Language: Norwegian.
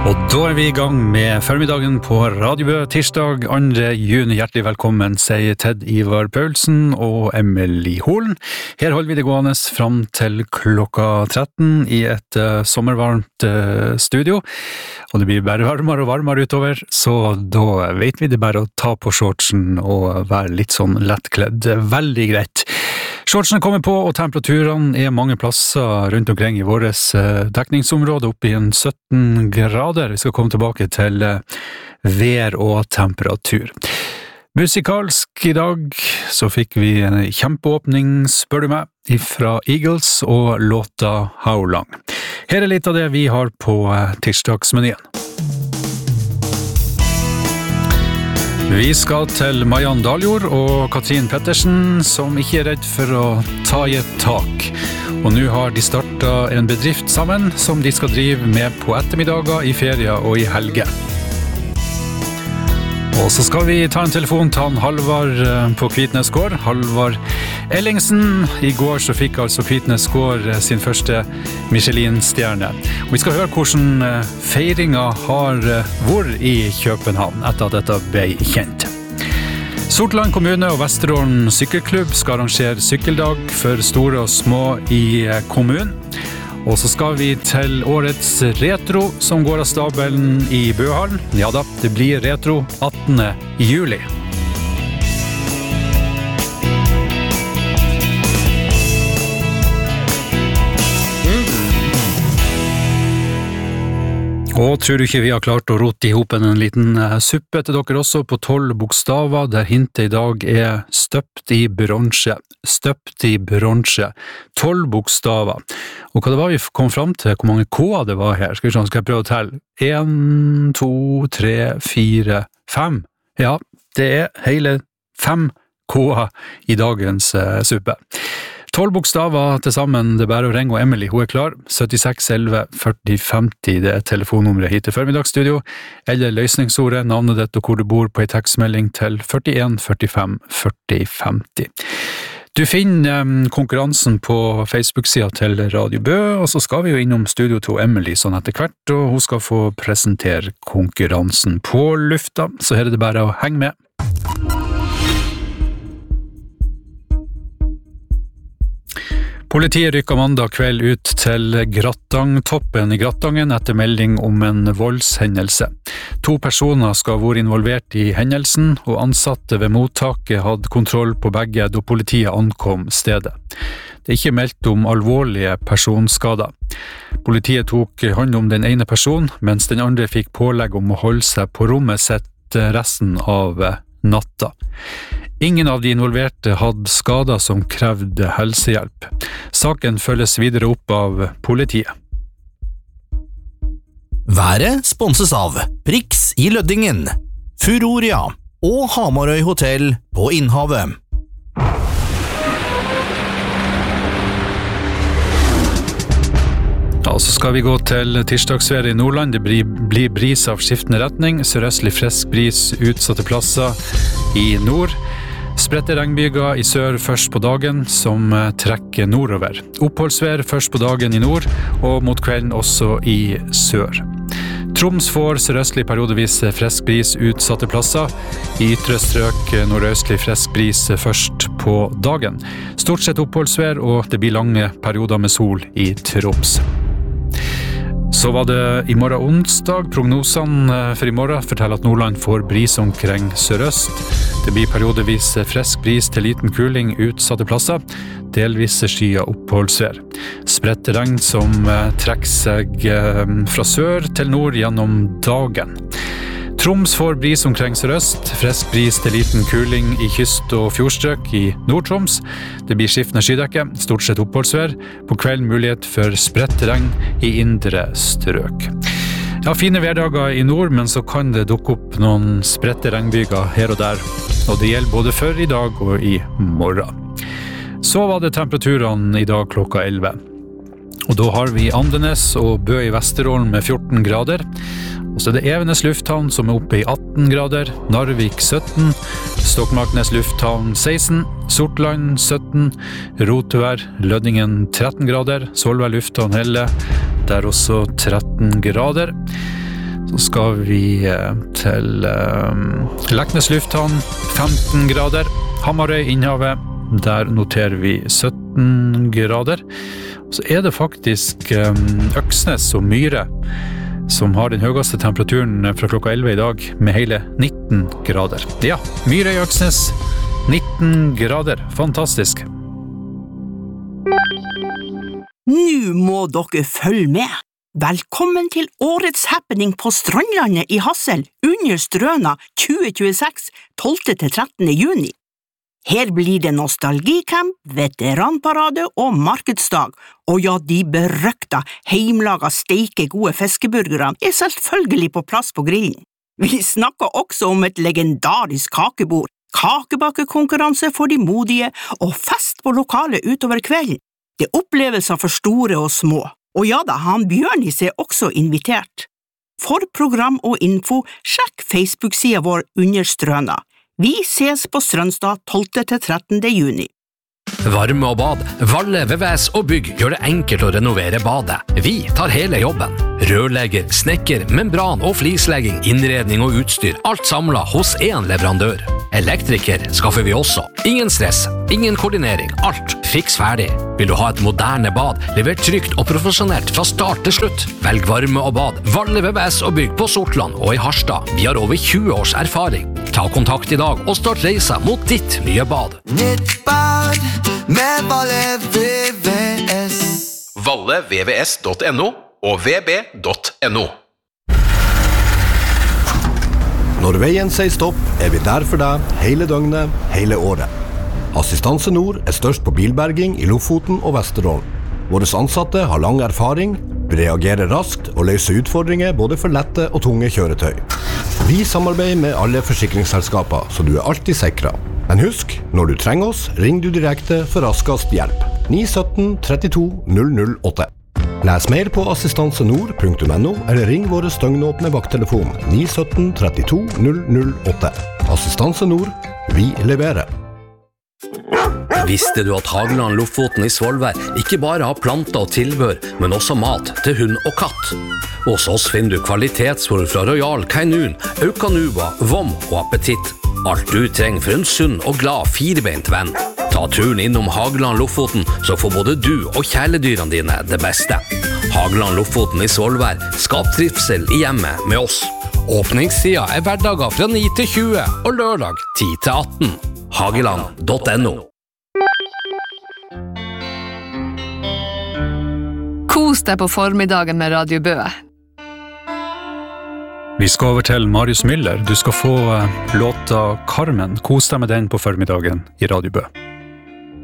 Og da vi I gang med formiddagen på Radio Bø, tirsdag 2. juni. Hjertelig velkommen, sier Ted Ivar Paulsen og Emily Holen. Her holder vi det gående fram til klokka 13 I et sommervarmt studio. Og det blir bare varmere og varmere utover, så da vet vi det bare å ta på shortsen og være litt sånn lettkledd. Veldig greit. Shortsene kommer på, og temperaturene mange plasser rundt omkring I våres dekningsområde, oppe I en 17 grader. Vi skal komme tilbake til vær og temperatur. Musikalsk I dag så fikk vi en kjempeåpning, spør du meg, fra Eagles og låta How Long. Her litt av det vi har på tirsdagsmenyen. Vi skal til Marianne Daljord og Katrin Pettersen, som ikke redd for å ta I et tak. Og nå har de startet en bedrift sammen, som de skal drive med på ettermiddager, I ferier og I helger. Og så skal vi ta en telefon til han Halvard på Kvitnes gård, Halvard Ellingsen. I går så fikk altså Kvitnes gård sin første Michelin-stjerne. Og vi skal høre hvordan feiringen har vært I København etter at dette ble kjent. Sortland kommune og Vesterålen sykkelklubb skal arrangere sykkeldag for store og små I kommunen. Og så skal vi til årets retro som går av stabelen I Bøhallen. Ja da, det blir retro 18. juli. Og tror du ikke vi har klart å rote I hopen en liten suppe til dere også på 12 bokstaver, der hintet I dag støpt I bronse. Støpt I bronse. 12 bokstaver. Og hva det var vi kom frem til, hvor mange K-er det var her? Skal jeg prøve å telle? 1, 2, 3, 4, 5. Ja, det hele 5 K-er I dagens suppe. 12 bokstaver til sammen, det bare å ringe, og Emily, hun klar. 76 11 40 50, det telefonnummeret hit til formiddagsstudio, eller løsningsordet, navnet ditt og hvor du bor på en tekstmelding til 41 45 40 50. Du finner konkurransen på Facebook-siden til Radio Bø, og så skal vi jo innom studio til Emily sånn etter hvert, og hun skal få presentere konkurransen på lufta, så her det bare å henge med. Politiet rykket mandag kveld ut til Grattangtoppen I Grattangen etter melding om en voldshendelse. 2 personer skal ha vært involvert I hendelsen, og ansatte ved mottaket hadde kontroll på begge da politiet ankom stedet. Det ikke meldt om alvorlige personskader. Politiet tok hånd om den ene personen, mens den andre fikk pålegg om å holde seg på rommet sitt resten av natta. Ingen av de involverte hadde skader som krevde helsehjelp. Saken følges videre opp av politiet. Været sponses av Prix I Løddingen, Furoria og Hamarøy Hotel på Innhavet. Ja, så skal vi gå til tirsdagsværet I Nordland. Det blir bris av skiftende retning, sørøstlig frisk bris utsatte plasser I nord. Spredte regnbyger I sør først på dagen, som trekker nordover. Oppholdsvær først på dagen I nord, og mot kvelden også I sør. Troms får sørøstlig periodevis frisk bris utsatte plasser. I ytre strøk nordøstlig frisk bris først på dagen. Stort sett oppholdsvær, og det blir lange perioder med sol I Troms. Så var det I morgen onsdag. Prognosene for I morgen forteller at Nordland får bris omkring sørøst. Det blir periodevis frisk bris til liten kuling utsatte plasser. Delvis skya oppholdsvær. Spredt regn som trekker seg fra sør til nord gjennom dagen. Troms får bris omkring sørøst, frisk bris til liten kuling I kyst- og fjordstrøk I Nord-Troms. Det blir skiftende skydekke, stort sett oppholdsvær. På kvelden mulighet for spredt regn I indre strøk. Ja, fine hverdager I nord, men så kan det dukke opp noen spredte regnbyger her og der. Og det gjelder både for I dag og I morgen. Så var det temperaturene I dag klokka 11. Og da har vi Andenes og Bø I Vesterålen med 14 grader. Og så det Evenes lufthavn som oppe I 18 grader, Narvik 17, Stokmarknes lufthavn 16, Sortland 17, Rotevær, Lødingen 13 grader, Solvær lufthavn Helle, der også 13 grader. Så skal vi til Leknes lufthavn, 15 grader. Hamarøy, Innhavet, der noterer vi 17 grader. Så det faktisk Øksnes og Myre som har den høyeste temperaturen fra klokka 11 i dag, med hele 19 grader. Ja, Myre i Øksnes, 19 grader. Fantastisk. Nå må dere følge med. Velkommen til årets happening på Strandlandet i Hassel, under Strøna 2026, 12-13. juni. Her blir det nostalgicamp, veteranparade og markedsdag, og ja, de berøkta, heimlaga, steike gode fiskeburgerne selvfølgelig på plass på grillen. Vi snakker også om et legendarisk kakebord, kakebakekonkurranse for de modige og fest på lokalet utover kvelden. Det opplevelser for store og små, og ja da, han Bjørnis også invitert. For program og info, sjekk Facebook-siden vår under Strøna. Vi ses på Strømstad 12-13. juni. Varme og bad, Valle, VVS og bygg gjør det enkelt å renovere badet. Vi tar hele jobben. Rørlegger, snekker, membran og flislegging, innredning og utstyr, alt samlet hos en leverandør. Elektriker skaffer vi også. Ingen stress, ingen koordinering, alt fiks ferdig. Vil du ha et moderne bad, levert trygt og profesjonelt fra start til slutt? Velg varme og bad, Valle, VVS og bygg på Sortland og i Harstad. Vi har over 20 års erfaring. Ta kontakt i dag og start reisa mot ditt nye bad. Nytt bad med Valle VVS. vallevvs.no og vb.no. Når veien sier stopp, vi der for deg hele døgnet, hele året. Assistanse Nord størst på bilberging i Lofoten og Vesterålen. Våre ansatte har lang erfaring, vi reagerer raskt og løser utfordringer både for lette og tunge kjøretøy. Vi samarbeider med alle forsikringsselskaper, så du alltid sikret. Men husk, når du trenger oss, ring du direkte for raskest hjelp. 917 32 008. Les mer på assistansenord.no eller ring våre støgnåpne vakttelefon 917 32 008. Assistanse Nord, vi leverer. Visste du at Hageland Lofoten i Svolvær ikke bare har planter og tilbør, men også mat til hund og katt? Hos oss finner du kvalitetsfôr fra Royal Canin, Aucanuba, Vom og Appetitt. Alt du trenger for en sunn og glad firebeint venn. Ta turen innom Hageland Lofoten, så får både du og kjæledyrene dine det beste. Hageland Lofoten i Svolvær, skap trivsel i hjemmet med oss. Åpningstida hverdager fra 9 til 20 og lørdag 10 til 18. Hageland.no. Kos deg på formiddagen med Radio Bø. Vi skal over til Marius Müller. Du skal få låta Carmen. Kos deg med den på formiddagen i Radio Bø.